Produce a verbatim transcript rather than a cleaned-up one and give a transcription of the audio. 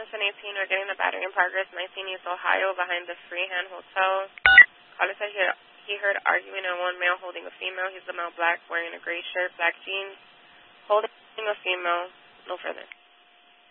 to ten eighteen. We're getting the battery in progress, nineteen East Ohio, behind the Freehand Hotel. Caller said he heard, he heard arguing and one male holding a female. He's the male black, wearing a gray shirt, black jeans, holding a female. No further.